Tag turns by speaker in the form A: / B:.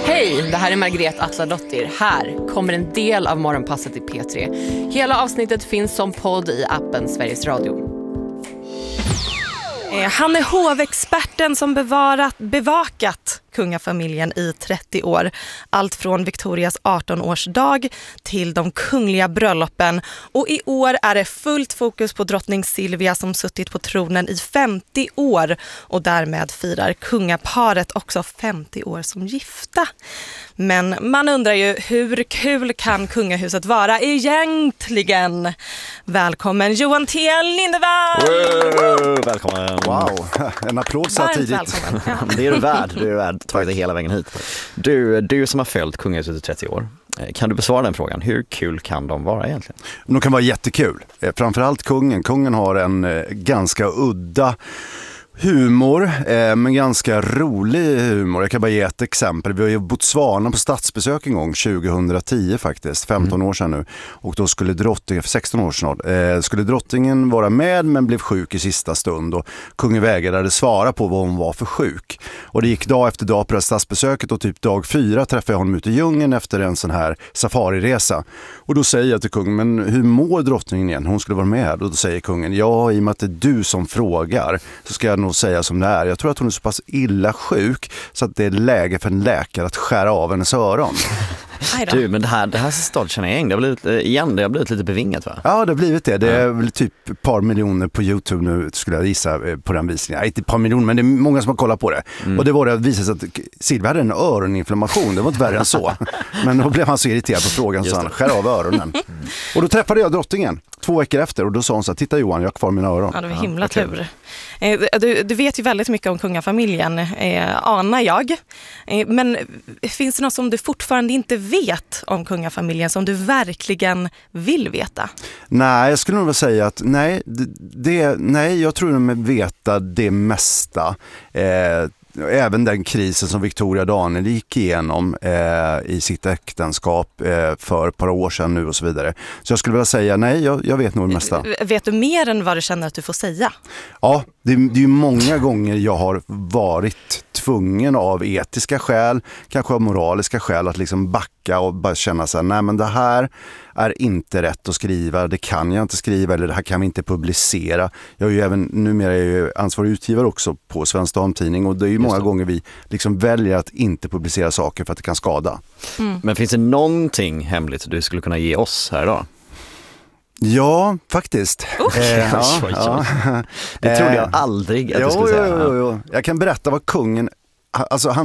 A: Hej, det här är Margret Atladottir. Här kommer en del av Morgonpasset i P3. Hela avsnittet finns som podd i appen Sveriges Radio.
B: Han är hovexperten som bevakat kungafamiljen i 30 år. Allt från Victorias 18-årsdag till de kungliga bröllopen. Och i år är det fullt fokus på drottning Silvia som suttit på tronen i 50 år. Och därmed firar kungaparet också 50 år som gifta. Men man undrar ju, hur kul kan kungahuset vara egentligen? Välkommen Johan T. Lindevall!
C: Välkommen!
D: Wow, en applåd så tidigt.
B: Välkommen. Ja.
C: Det är du värd. Tagit det hela vägen hit. Du som har följt kungahuset i 30 år. Kan du besvara den frågan? Hur kul kan de vara egentligen?
D: De kan vara jättekul. Framförallt kungen. Kungen har en ganska udda humor, men ganska rolig humor. Jag kan bara ge ett exempel. Vi har ju Botswana på statsbesök en gång 2010 faktiskt, 15 år sedan nu. Och då skulle drottningen, för 16 år snart, skulle drottningen vara med men blev sjuk i sista stund. Och kungen vägrade svara på vad hon var för sjuk. Och det gick dag efter dag på det här statsbesöket och typ dag 4 träffade jag honom ute i djungeln efter en sån här safariresa. Och då säger jag till kungen, men hur mår drottningen igen? Hon skulle vara med här. Och då säger kungen, ja, i och med att det är du som frågar så ska jag nog säga som det är. Jag tror att hon är så pass illa sjuk så att det är läge för en läkare att skära av hennes öron.
C: Du, men det här stad känner jag igen. Det har blivit lite bevingat, va?
D: Ja, det har blivit det. Det är väl typ ett par miljoner på YouTube nu, skulle jag gissa, på den visningen. Inte ett par miljoner, men det är många som har kollat på det. Och det var det att visa sig att Silvia hade en öroninflammation. Det var inte värre än så. Men då blev han så irriterad på frågan så han skär av öronen. Och då träffade jag drottningen 2 veckor efter och då sa hon så här, titta Johan, jag har kvar mina öron.
B: Ja, det var himla tur. Du vet ju väldigt mycket om kungafamiljen, anar jag. Men finns det något som du fortfarande inte vet om kungafamiljen som du verkligen vill veta?
D: Nej, jag skulle nog säga att nej, jag tror de veta det mesta. Även den krisen som Victoria Daniel gick igenom i sitt äktenskap för ett par år sedan nu och så vidare. Så jag skulle vilja säga nej, jag vet nog det mesta.
B: Vet du mer än vad du känner att du får säga?
D: Ja, det är ju många gånger jag har varit tvungen av etiska skäl, kanske av moraliska skäl att liksom backa och bara känna så här, nej men det här är inte rätt att skriva, det kan jag inte skriva eller det här kan vi inte publicera. Jag är ju även, numera är jag ju ansvarig utgivare också på Svensk Damtidning och det är ju många gånger vi liksom väljer att inte publicera saker för att det kan skada.
C: Men finns det någonting hemligt du skulle kunna ge oss här idag?
D: Ja, faktiskt.
C: Det trodde jag aldrig att du skulle säga.
D: Jo. Jag kan berätta vad kungen, alltså han